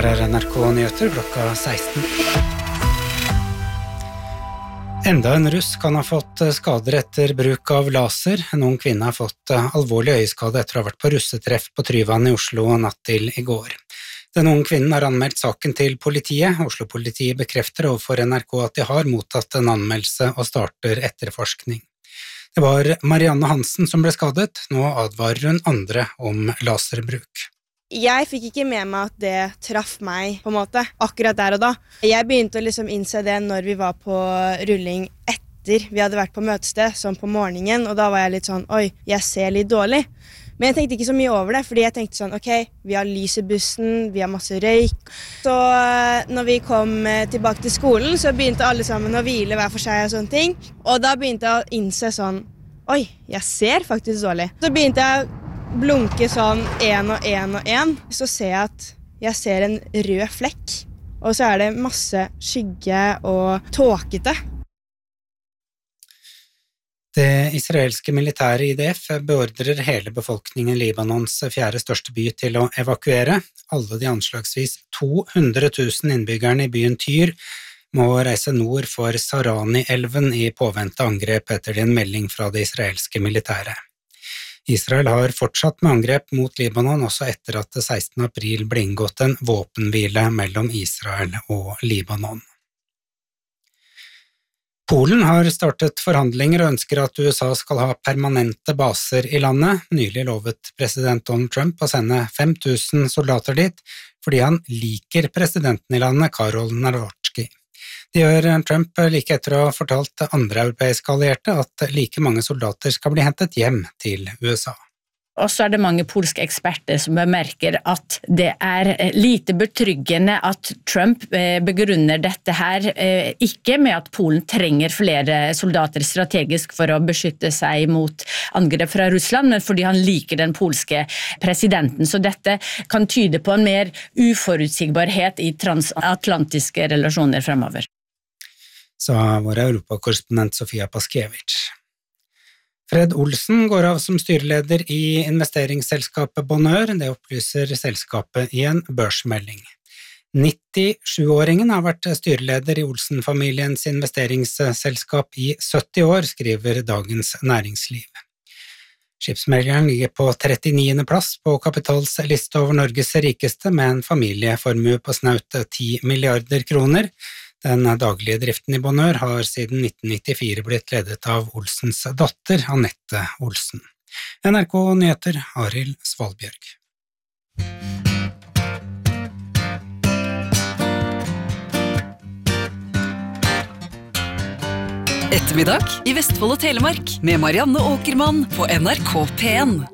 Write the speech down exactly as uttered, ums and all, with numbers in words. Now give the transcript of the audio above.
Her er N R K Nyheter klokka seksten. Enda en russ kan ha fått skader etter bruk av laser. En ung kvinne har fått alvorlig øyeskade etter å ha vært på russetreff på Tryvann i Oslo natt til i går. Den unge kvinnen har anmeldt saken til politiet. Oslo-politiet bekrefter overfor N R K at de har mottatt en anmeldelse og starter etterforskning. Det var Marianne Hansen som ble skadet. Nå advarer hun andre om laserbruk. Jeg fikk ikke med meg at det traff meg på en måte, akkurat der og da. Jeg begynte å liksom innse det når vi var på rulling etter vi hadde vært på møtested, sånn på morgenen, og da var jeg litt sånn, oi, jeg ser litt dårlig. Men jeg tenkte ikke så mye over det, fordi jeg tenkte sånn, ok, vi har lys i bussen, vi har masse røyk. Så når vi kom tilbake til skolen, så begynte alle sammen å hvile hver for seg og sånne ting. Og da begynte jeg å innse sånn, oi, jeg ser faktisk dårlig. Så begynte jeg å blunke sånn en og en og en. Så ser jeg at jeg ser en rød flekk, og så er det masse skygge og tåkete. Det israelske militære I D F beordrer hele befolkningen i Libanons fjerde største by til å evakuere. Alle de anslagsvis to hundre tusen innbyggerne i byen Tyr må reise nord for Sarani-elven i påvente angrep etter en melding fra det israelske militæret. Israel har fortsatt med angrep mot Libanon også etter at det sekstende april ble inngått en våpenhvile mellom Israel og Libanon. Polen har startet forhandlinger og ønsker at U S A skal ha permanente baser i landet. Nylig lovet president Donald Trump å sende fem tusen soldater dit, fordi han liker presidenten i landet, Karol Nawrocki. Det gjør Trump like etter å ha fortalt andre europeiske allierte at like mange soldater skal bli hentet hjem til U S A. Og så er det mange polske eksperter som bemerker at det er lite betryggende at Trump begrunner dette her, ikke med at Polen trenger flere soldater strategisk for å beskytte seg mot angrep fra Russland, men fordi han liker den polske presidenten. Så dette kan tyde på en mer uforutsigbarhet i transatlantiske relasjoner fremover. Sa vår europakorrespondent Sofia Paskiewicz. Fred Olsen går av som styreleder i investeringsselskapet Bonheur, det opplyser selskapet i en børsmelding. nittisjuåringen har vært styreleder i Olsen-familiens investeringsselskap i sytti år, skriver Dagens Næringsliv. Skipsmegleren ligger på trettiniende plass på Kapitals liste over Norges rikeste med en familieformue på snaut ti milliarder kroner. Den daglige driften i Bonheur har siden nitten nittifire blitt ledet av Olsens datter, Annette Olsen. N R K Nyheter, Arild Svalbjørg. Ettermiddag i Vestfold og Telemark med Marianne Åkermann på N R K P en.